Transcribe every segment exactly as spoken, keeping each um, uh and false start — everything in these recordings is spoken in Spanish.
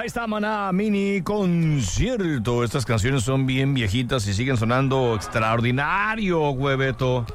Ahí está Maná, mini concierto. Estas canciones son bien viejitas y siguen sonando extraordinario, hueveto.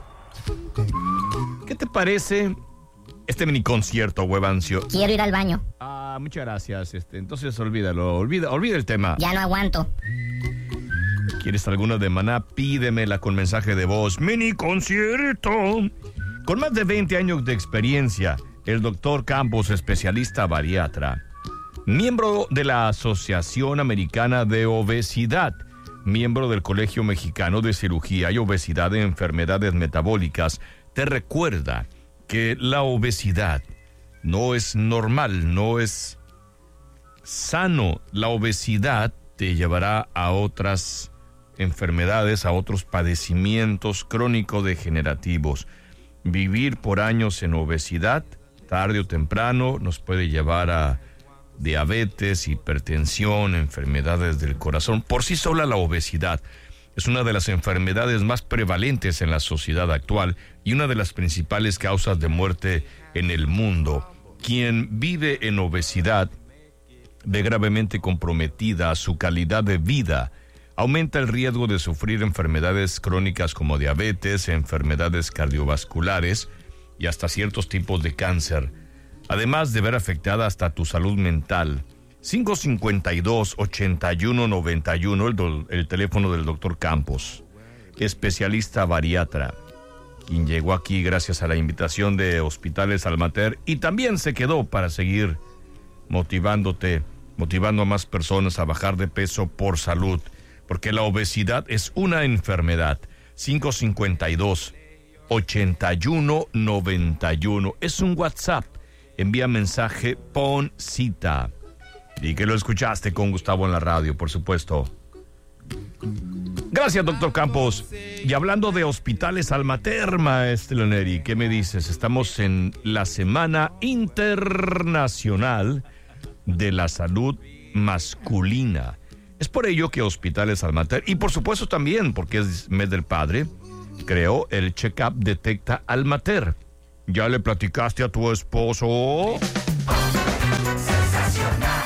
¿Qué te parece este mini concierto, huevancio? Quiero ir al baño. Ah, muchas gracias. Este, entonces olvídalo, olvida, olvida el tema. Ya no aguanto. ¿Quieres alguna de Maná? Pídemela con mensaje de voz. Mini concierto. Con más de veinte años de experiencia, el doctor Campos, especialista bariatra, miembro de la Asociación Americana de Obesidad, miembro del Colegio Mexicano de Cirugía y Obesidad de Enfermedades Metabólicas, te recuerda que la obesidad no es normal, no es sano. La obesidad te llevará a otras enfermedades, a otros padecimientos crónico-degenerativos. Vivir por años en obesidad, tarde o temprano, nos puede llevar a diabetes, hipertensión, enfermedades del corazón. Por sí sola la obesidad es una de las enfermedades más prevalentes en la sociedad actual y una de las principales causas de muerte en el mundo. Quien vive en obesidad ve gravemente comprometida su calidad de vida. Aumenta el riesgo de sufrir enfermedades crónicas como diabetes, enfermedades cardiovasculares y hasta ciertos tipos de cáncer, además de ver afectada hasta tu salud mental. cinco cinco dos, ocho uno nueve uno, el, do, el teléfono del doctor Campos, especialista bariatra, quien llegó aquí gracias a la invitación de Hospitales Almater y también se quedó para seguir motivándote, motivando a más personas a bajar de peso por salud, porque la obesidad es una enfermedad. cinco cinco dos, ocho uno nueve uno es un WhatsApp. Envía mensaje, pon cita. Y que lo escuchaste con Gustavo en la radio, por supuesto. Gracias, doctor Campos. Y hablando de Hospitales Almater, maestro Neri, ¿qué me dices? Estamos en la Semana Internacional de la Salud Masculina. Es por ello que Hospitales Almater, y por supuesto también porque es mes del padre, creó el Check-up Detecta Almater. ¿Ya le platicaste a tu esposo? Sensacional.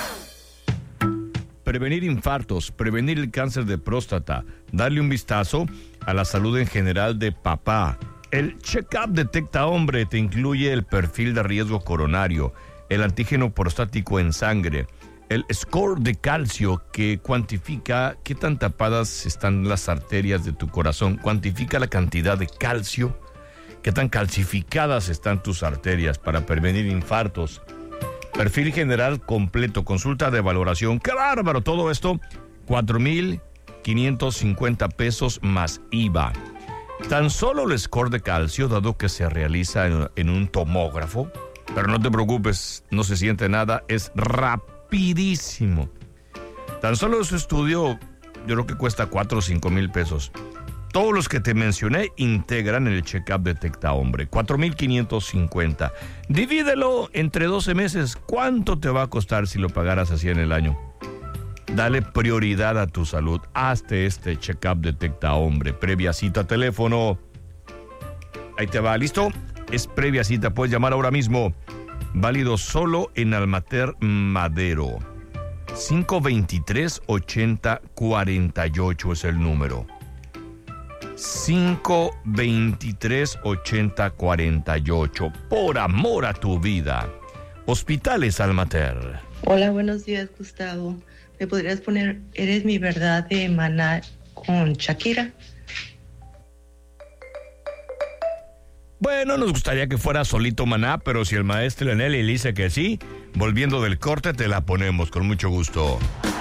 Prevenir infartos, prevenir el cáncer de próstata, darle un vistazo a la salud en general de papá. El Check-up Detecta Hombre te incluye el perfil de riesgo coronario, el antígeno prostático en sangre, el score de calcio que cuantifica qué tan tapadas están las arterias de tu corazón, cuantifica la cantidad de calcio, qué tan calcificadas están tus arterias para prevenir infartos. Perfil general completo, consulta de valoración. ¡Qué bárbaro! Todo esto, cuatro mil quinientos cincuenta pesos más I V A. Tan solo el score de calcio, dado que se realiza en, en un tomógrafo, pero no te preocupes, no se siente nada, es rapidísimo. Tan solo ese estudio, yo creo que cuesta cuatro o cinco mil pesos. Todos los que te mencioné integran el Check-up Detecta Hombre, cuatro mil quinientos cincuenta. Divídelo entre doce meses. ¿Cuánto te va a costar si lo pagaras así en el año? Dale prioridad a tu salud. Hazte este Check-up Detecta Hombre. Previa cita, teléfono. Ahí te va, ¿listo? Es previa cita, puedes llamar ahora mismo. Válido solo en Almater Madero. cinco veintitrés, ochenta, cuarenta y ocho es el número. cinco veintitrés, ochenta, cuarenta y ocho. Por amor a tu vida. Hospitales Almater. Hola, buenos días, Gustavo. ¿Me podrías poner Eres mi verdad de Maná con Shakira? Bueno, nos gustaría que fuera solito Maná, pero si el maestro Lenelli le dice que sí, volviendo del corte te la ponemos con mucho gusto.